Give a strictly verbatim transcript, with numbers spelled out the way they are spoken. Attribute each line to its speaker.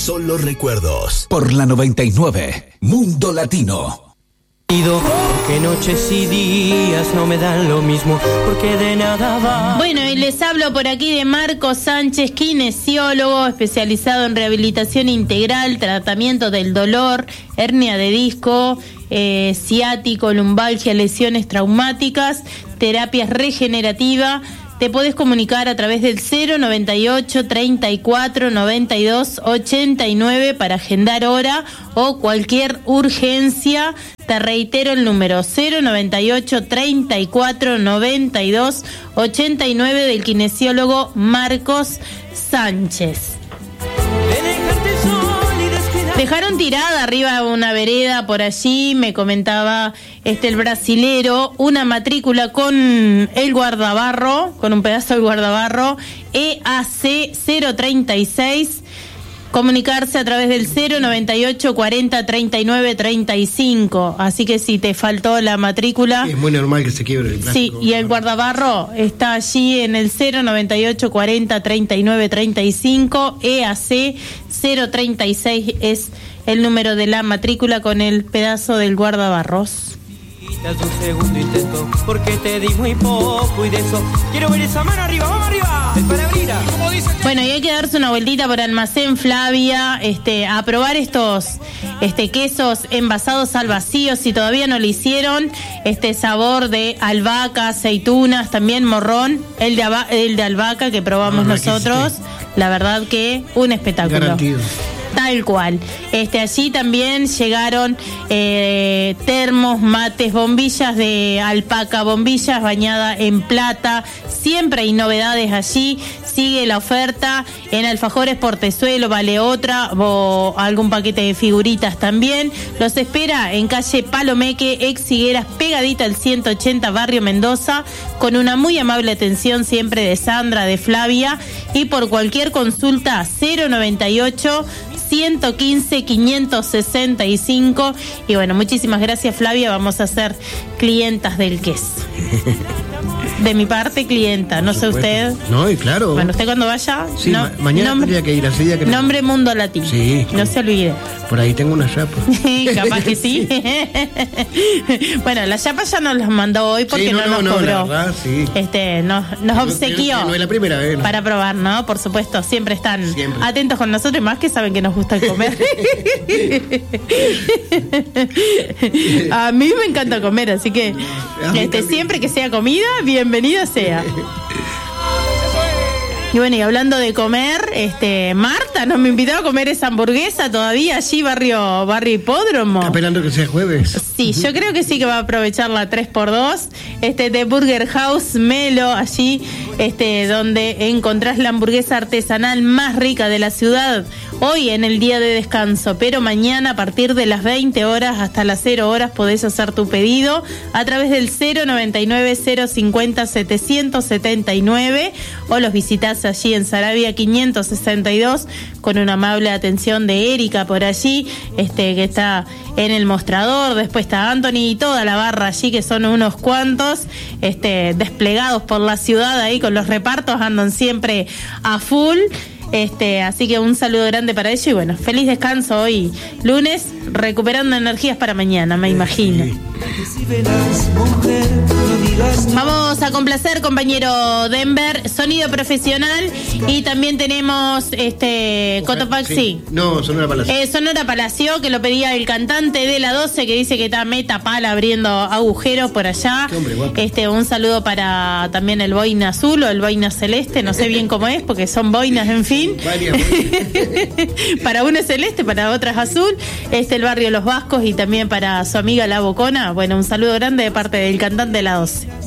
Speaker 1: Solo recuerdos. Por la noventa y nueve, Mundo Latino.
Speaker 2: Porque noches y días no me dan lo mismo, porque de nada va.
Speaker 3: Bueno, y les hablo por aquí de Marcos Sánchez, kinesiólogo especializado en rehabilitación integral, tratamiento del dolor, hernia de disco, eh, ciático, lumbalgia, lesiones traumáticas, terapias regenerativas. Te podés comunicar a través del cero noventa y ocho, treinta y cuatro, noventa y dos, ochenta y nueve para agendar hora o cualquier urgencia. Te reitero el número cero noventa y ocho, treinta y cuatro, noventa y dos, ochenta y nueve del kinesiólogo Marcos Sánchez. Dejaron tirada arriba una vereda por allí, me comentaba este el brasilero, una matrícula con el guardabarro, con un pedazo del guardabarro, E A C cero treinta y seis. Comunicarse a través del cero noventa y ocho, cuarenta, treinta y nueve, treinta y cinco. Así que si te faltó la matrícula...
Speaker 4: Es muy normal que se quiebre el plástico.
Speaker 3: Sí, y el guardabarro está allí en el cero noventa y ocho, cuarenta, treinta y nueve, treinta y cinco. E A C cero treinta y seis es el número de la matrícula con el pedazo del guardabarros.
Speaker 2: Un segundo intento, porque te di muy poco y de eso quiero ver esa mano arriba, vamos arriba, el palabrita.
Speaker 3: Bueno, y hay que darse una vueltita por Almacén Flavia, este, a probar estos este quesos envasados al vacío, si todavía no lo hicieron, este sabor de albahaca, aceitunas, también morrón, el de, aba, el de albahaca que probamos no, nosotros, la verdad que un espectáculo.
Speaker 4: Garantido.
Speaker 3: Tal cual. Este, allí también llegaron eh, termos, mates, bombillas de alpaca, bombillas bañadas en plata. Siempre hay novedades allí. Sigue la oferta en alfajores Portezuelo, vale otra, o algún paquete de figuritas también. Los espera en calle Palomeque, ex Higueras, pegadita al ciento ochenta, barrio Mendoza, con una muy amable atención siempre de Sandra, de Flavia. Y por cualquier consulta, cero noventa y ocho, ciento quince, quinientos sesenta y cinco. Y bueno, muchísimas gracias, Flavia, vamos a ser clientas del queso. De mi parte, clienta, no sé usted.
Speaker 4: No, y claro.
Speaker 3: Bueno, usted cuando vaya,
Speaker 4: sí,
Speaker 3: no,
Speaker 4: ma- mañana
Speaker 3: nombre,
Speaker 4: tendría que ir así día que no.
Speaker 3: Nombre Mundo Latino.
Speaker 4: Sí.
Speaker 3: No se olvide.
Speaker 4: Por ahí tengo una chapa.
Speaker 3: Capaz que sí. Bueno, la chapa ya nos las mandó hoy porque
Speaker 4: sí, no,
Speaker 3: no,
Speaker 4: no
Speaker 3: nos
Speaker 4: no,
Speaker 3: cobró.
Speaker 4: La verdad, sí.
Speaker 3: Este, nos, nos
Speaker 4: no,
Speaker 3: obsequió.
Speaker 4: No, no es la primera vez. ¿No?
Speaker 3: Para probar, ¿no? Por supuesto, siempre están
Speaker 4: siempre.
Speaker 3: atentos con nosotros y más que saben que nos gusta comer. A mí me encanta comer, así que este, siempre que sea comida, bienvenida sea. Y bueno, y hablando de comer, este, Marta nos me invitó a comer esa hamburguesa todavía allí, barrio, barrio Hipódromo.
Speaker 4: ¿Está esperando que sea jueves?
Speaker 3: Sí, yo creo que sí que va a aprovechar la tres por dos, este, de Burger House Melo, allí, este, donde encontrás la hamburguesa artesanal más rica de la ciudad, hoy en el día de descanso, pero mañana a partir de las veinte horas hasta las cero horas podés hacer tu pedido a través del cero noventa y nueve, cero cincuenta, setecientos setenta y nueve o los visitás allí en Saravia quinientos sesenta y dos con una amable atención de Erika por allí, este, que está en el mostrador. Después está Anthony y toda la barra allí, que son unos cuantos, este, desplegados por la ciudad ahí con los repartos, andan siempre a full. Este, así que un saludo grande para ellos y bueno, feliz descanso hoy lunes, recuperando energías para mañana, me imagino. Vamos a complacer, compañero Denver, sonido profesional, y también tenemos este Cotopaxi. Sí.
Speaker 4: No, Sonora Palacio.
Speaker 3: Eh, Sonora Palacio, que lo pedía el cantante de la doce, que dice que está meta pala abriendo agujeros por allá.
Speaker 4: Qué hombre guapo.
Speaker 3: Este, un saludo para también el boina azul o el boina celeste, no sé bien cómo es, porque son boinas, en fin. Para uno es celeste, para otra es azul. Este, el barrio Los Vascos, y también para su amiga La Bocona. Bueno, un saludo grande de parte del cantante de la doce.